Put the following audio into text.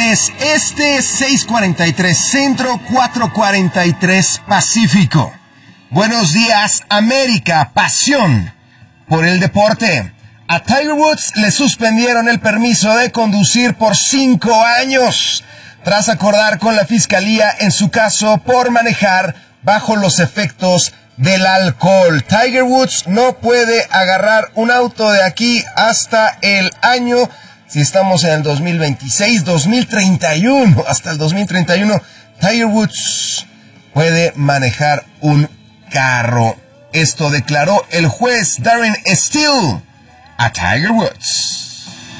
6:43 Este, 6:43 Centro, 4:43 Pacífico. Buenos días, América, pasión por el deporte. A Tiger Woods le suspendieron el permiso de conducir por 5 años, tras acordar con la fiscalía en su caso por manejar bajo los efectos del alcohol. Tiger Woods no puede agarrar un auto de aquí hasta el año, si estamos en el 2026, 2031, hasta el 2031, Tiger Woods puede manejar un carro. Esto declaró el juez Darren Steele a Tiger Woods.